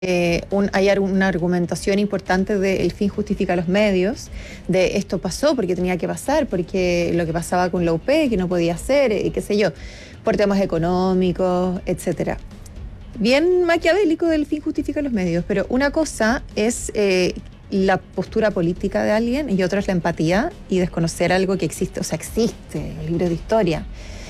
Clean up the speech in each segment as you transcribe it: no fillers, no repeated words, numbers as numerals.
hay una argumentación importante de el fin justifica los medios, de esto pasó porque tenía que pasar, porque lo que pasaba con la UP, que no podía hacer, y qué sé yo, por temas económicos, etcétera. Bien maquiavélico del fin justifica los medios, pero una cosa es la postura política de alguien y otra es la empatía y desconocer algo que existe, o sea, existe, los libros de historia.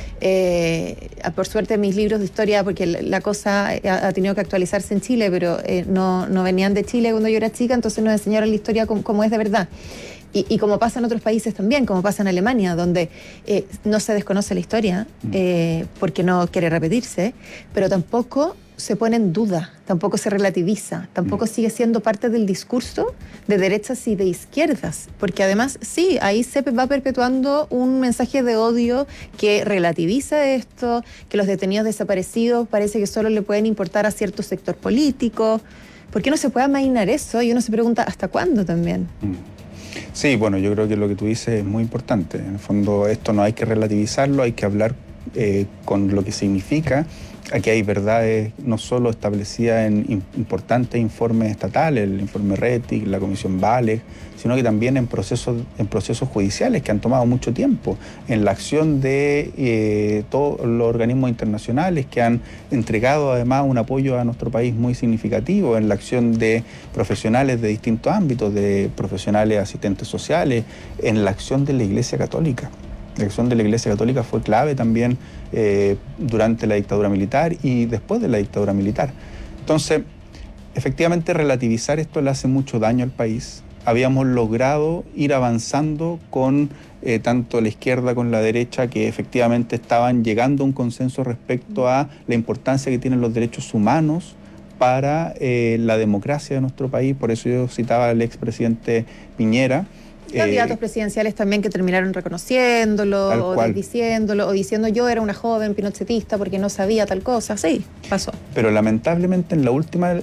Por suerte mis libros de historia, porque la cosa ha tenido que actualizarse en Chile, pero no venían de Chile cuando yo era chica, entonces nos enseñaron la historia como es de verdad. Y como pasa en otros países también, como pasa en Alemania, donde no se desconoce la historia porque no quiere repetirse, pero tampoco se pone en duda, tampoco se relativiza, tampoco sigue siendo parte del discurso de derechas y de izquierdas, porque además sí, ahí se va perpetuando un mensaje de odio que relativiza esto, que los detenidos desaparecidos parece que solo le pueden importar a cierto sector político. ¿Por qué no se puede amainar eso? Y uno se pregunta, ¿hasta cuándo también? Sí, bueno, yo creo que lo que tú dices es muy importante. En el fondo esto no hay que relativizarlo, hay que hablar con lo que significa. Aquí hay verdades no solo establecidas en importantes informes estatales, el informe RETIC, la Comisión Vales, sino que también en procesos judiciales que han tomado mucho tiempo, en la acción de todos los organismos internacionales que han entregado además un apoyo a nuestro país muy significativo, en la acción de profesionales de distintos ámbitos, de profesionales asistentes sociales, en la acción de la Iglesia Católica. La acción de la Iglesia Católica fue clave también durante la dictadura militar y después de la dictadura militar. Entonces, efectivamente, relativizar esto le hace mucho daño al país. Habíamos logrado ir avanzando con tanto la izquierda como la derecha, que efectivamente estaban llegando a un consenso respecto a la importancia que tienen los derechos humanos para la democracia de nuestro país. Por eso yo citaba al expresidente Piñera. Candidatos presidenciales también que terminaron reconociéndolo, o diciéndolo, o diciendo yo era una joven pinochetista porque no sabía tal cosa. Sí, pasó. Pero lamentablemente en los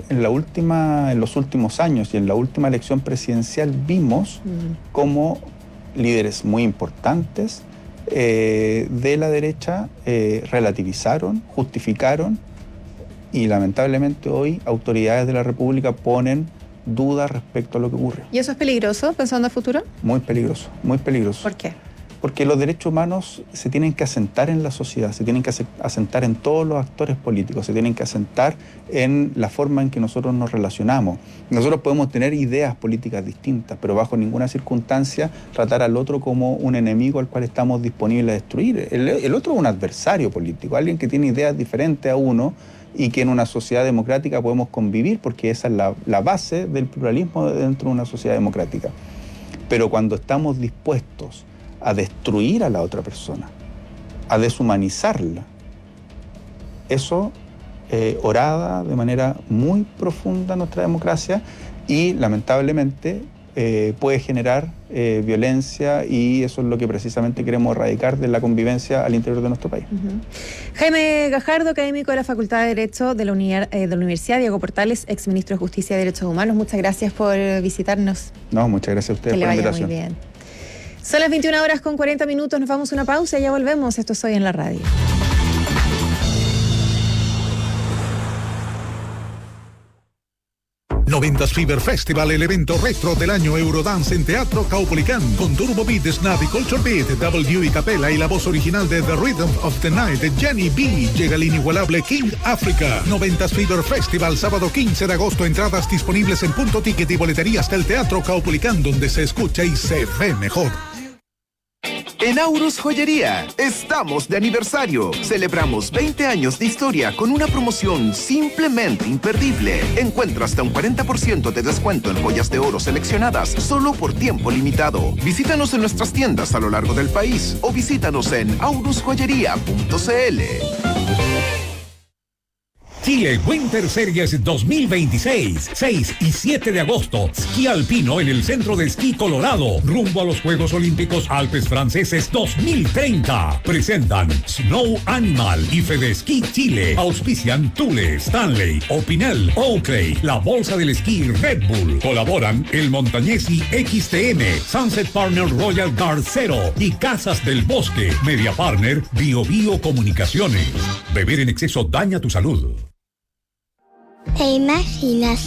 últimos años y en la última elección presidencial vimos cómo líderes muy importantes de la derecha relativizaron, justificaron, y lamentablemente hoy autoridades de la República ponen dudas respecto a lo que ocurre. ¿Y eso es peligroso, pensando a futuro? Muy peligroso, muy peligroso. ¿Por qué? Porque los derechos humanos se tienen que asentar en la sociedad, se tienen que asentar en todos los actores políticos, se tienen que asentar en la forma en que nosotros nos relacionamos. Nosotros podemos tener ideas políticas distintas, pero bajo ninguna circunstancia tratar al otro como un enemigo al cual estamos disponibles a destruir. El otro es un adversario político, alguien que tiene ideas diferentes a uno, y que en una sociedad democrática podemos convivir, porque esa es la base del pluralismo dentro de una sociedad democrática. Pero cuando estamos dispuestos a destruir a la otra persona, a deshumanizarla, eso orada de manera muy profunda nuestra democracia y lamentablemente puede generar violencia, y eso es lo que precisamente queremos erradicar de la convivencia al interior de nuestro país. Jaime Gajardo, académico de la Facultad de Derecho de la Universidad Diego Portales, exministro de Justicia y Derechos Humanos. Muchas gracias por visitarnos. No, muchas gracias a ustedes por la invitación. Que le vaya muy bien. Son las 21:40, nos vamos a una pausa y ya volvemos. Esto es Hoy en la Radio. Noventas Fever Festival, el evento retro del año Eurodance en Teatro Caupolicán, con Turbo Beat, Snap y Culture Beat, W y Capella y la voz original de The Rhythm of the Night de Jenny B. Llega el inigualable King Africa. Noventas Fever Festival, sábado 15 de agosto, entradas disponibles en Punto Ticket y boleterías del Teatro Caupolicán, donde se escucha y se ve mejor. En Aurus Joyería estamos de aniversario. Celebramos 20 años de historia con una promoción simplemente imperdible. Encuentra hasta un 40% de descuento en joyas de oro seleccionadas solo por tiempo limitado. Visítanos en nuestras tiendas a lo largo del país o visítanos en aurusjoyería.cl. Chile Winter Series 2026, 6 y 7 de agosto. Esquí alpino en el Centro de Esquí Colorado, rumbo a los Juegos Olímpicos Alpes Franceses 2030. Presentan Snow Animal y Fedesquí Chile. Auspician Thule, Stanley, Opinel, Oakley, la Bolsa del Esquí Red Bull. Colaboran El Montañesi XTM, Sunset Partner Royal Guard Zero y Casas del Bosque. Media Partner Bio Bio Comunicaciones. Beber en exceso daña tu salud. ¿Te imaginas